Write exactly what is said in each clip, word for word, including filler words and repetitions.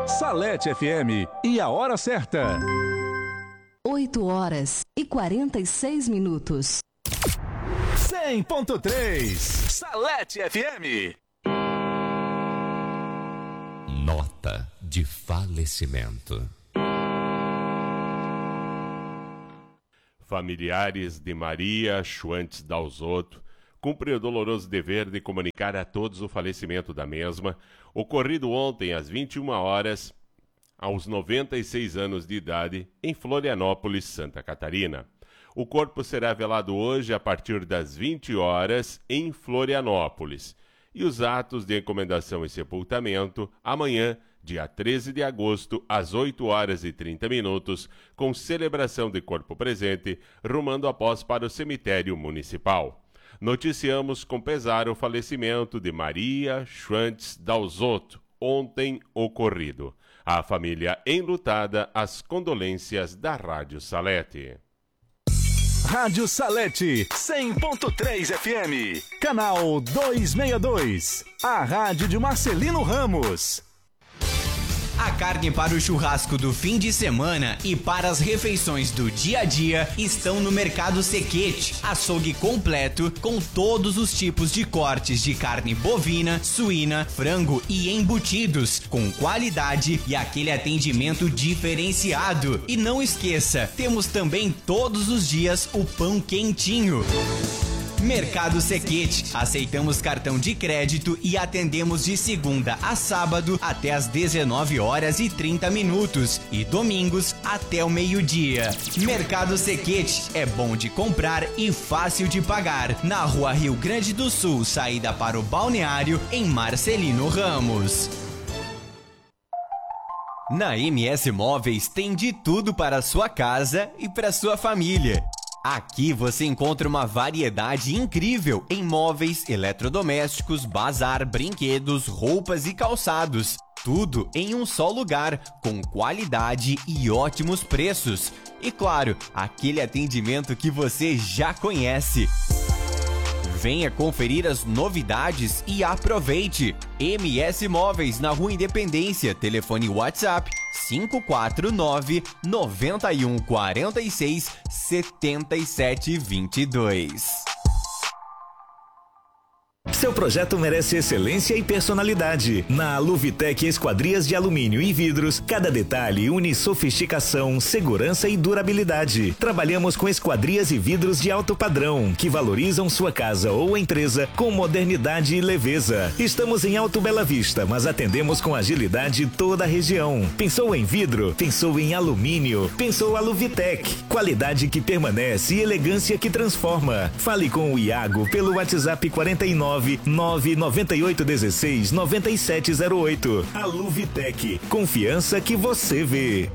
Salete F M e a hora certa. oito horas e quarenta e seis minutos. cem ponto três Salete F M. Nota de falecimento. Familiares de Maria Schwantz Dalzotto cumprem o doloroso dever de comunicar a todos o falecimento da mesma, ocorrido ontem às vinte e uma horas, aos noventa e seis anos de idade, em Florianópolis, Santa Catarina. O corpo será velado hoje a partir das vinte horas em Florianópolis e os atos de encomendação e sepultamento amanhã, dia treze de agosto, às oito horas e trinta minutos, com celebração de corpo presente, rumando após para o cemitério municipal. Noticiamos com pesar o falecimento de Maria Schwantz Dalzotto, ontem ocorrido. A família enlutada, as condolências da Rádio Salete. Rádio Salete, cem ponto três F M, canal duzentos e sessenta e dois, a rádio de Marcelino Ramos. A carne para o churrasco do fim de semana e para as refeições do dia a dia estão no Mercado Sequete. Açougue completo com todos os tipos de cortes de carne bovina, suína, frango e embutidos, com qualidade e aquele atendimento diferenciado. E não esqueça, temos também todos os dias o pão quentinho. Mercado Sequete. Aceitamos cartão de crédito e atendemos de segunda a sábado até às dezenove horas e trinta minutos e domingos até o meio-dia. Mercado Sequete é bom de comprar e fácil de pagar. Na Rua Rio Grande do Sul, saída para o Balneário, em Marcelino Ramos. Na M S Móveis tem de tudo para a sua casa e para a sua família. Aqui você encontra uma variedade incrível em móveis, eletrodomésticos, bazar, brinquedos, roupas e calçados. Tudo em um só lugar, com qualidade e ótimos preços. E claro, aquele atendimento que você já conhece. Venha conferir as novidades e aproveite. M S Móveis na Rua Independência, telefone WhatsApp cinco quatro nove, nove um quatro seis, sete sete dois dois. Seu projeto merece excelência e personalidade. Na Aluvitec Esquadrias de Alumínio e Vidros, cada detalhe une sofisticação, segurança e durabilidade. Trabalhamos com esquadrias e vidros de alto padrão, que valorizam sua casa ou empresa com modernidade e leveza. Estamos em Alto Bela Vista, mas atendemos com agilidade toda a região. Pensou em vidro? Pensou em alumínio? Pensou Aluvitec. Qualidade que permanece e elegância que transforma. Fale com o Iago pelo WhatsApp quarenta e nove, nove nove oito um seis, nove sete zero oito. Aluvitec, confiança que você vê.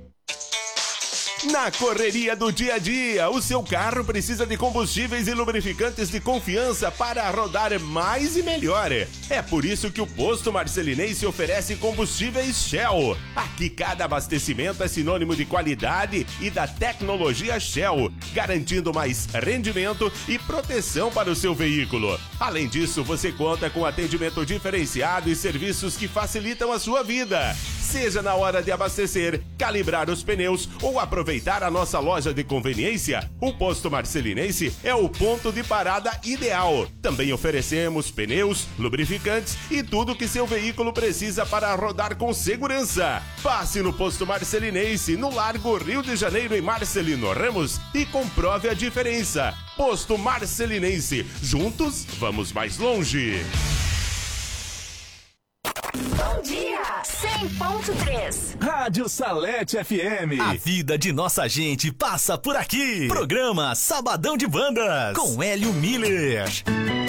Na correria do dia a dia, o seu carro precisa de combustíveis e lubrificantes de confiança para rodar mais e melhor. É por isso que o Posto Marcelinense oferece combustíveis Shell. Aqui cada abastecimento é sinônimo de qualidade e da tecnologia Shell, garantindo mais rendimento e proteção para o seu veículo. Além disso, você conta com atendimento diferenciado e serviços que facilitam a sua vida. Seja na hora de abastecer, calibrar os pneus ou aproveitar a nossa loja de conveniência, o Posto Marcelinense é o ponto de parada ideal. Também oferecemos pneus, lubrificantes e tudo que seu veículo precisa para rodar com segurança. Passe no Posto Marcelinense, no Largo Rio de Janeiro, em Marcelino Ramos, e comprove a diferença. Posto Marcelinense, juntos vamos mais longe. Bom dia, cem ponto três. Rádio Salete F M. A vida de nossa gente passa por aqui. Programa Sabadão de Bandas com Hélio Miller.